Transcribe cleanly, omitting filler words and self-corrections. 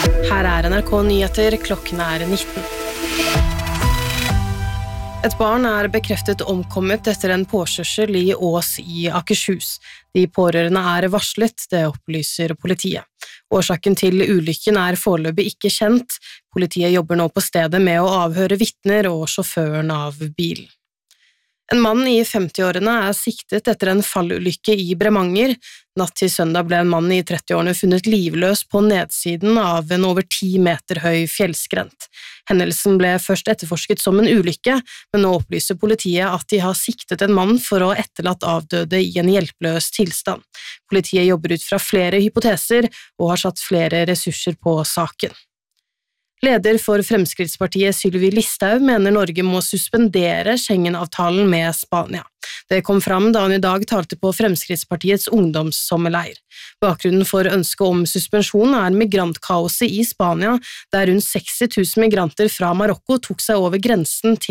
Her er NRK Nyheter, klokken er 19. Et barn er bekreftet omkommet etter en påkjørsel i Ås i Akershus. De pårørende er varslet, det opplyser politiet. Årsaken til ulykken er foreløpig ikke kjent. Politiet jobber nå på stedet med å avhøre vitner og sjåføren av bilen. En mann i 50-årene er siktet etter en fallulykke i Bremanger. Natt til søndag ble en mann i 30-årene funnet livløs på nedsiden av en over 10 meter høy fjellskrent. Hendelsen ble først etterforsket som en ulykke, men nå opplyser politiet at de har siktet en mann for å etterlatt avdøde i en hjelpeløs tilstand. Politiet jobber ut fra flere hypoteser og har satt flere ressurser på saken. Leder for Fremskrittspartiet Sylvi Listhaug mener Norge må suspendere Schengen-avtalen med Spania. Det kom fram da hun i dag talte på Fremskrittspartiets ungdomssommerleir. Bakgrunnen for ønsket om suspensjon er migrantkaoset i Spania, der rundt 60 000 migranter fra Marokko tok seg over grensen til